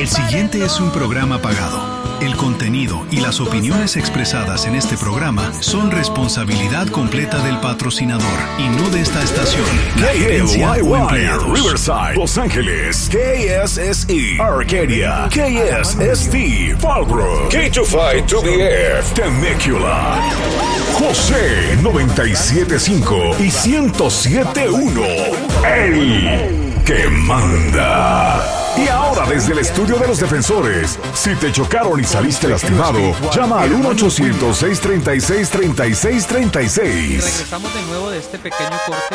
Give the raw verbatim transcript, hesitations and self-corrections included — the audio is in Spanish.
El siguiente es un programa pagado. El contenido y las opiniones expresadas en este programa son responsabilidad completa del patrocinador y no de esta estación, la gerencia o empleados. Riverside, Los Ángeles, K S S E, Arcadia, K S S T, Fallbrook, K two five two B F, Temecula, José noventa y siete punto cinco y ciento siete punto uno, el que manda. Y ahora desde el estudio de los defensores, si te chocaron y saliste lastimado, llama al uno ochocientos, seiscientos treinta y seis, treinta y seis treinta y seis. Regresamos de nuevo de este pequeño corte.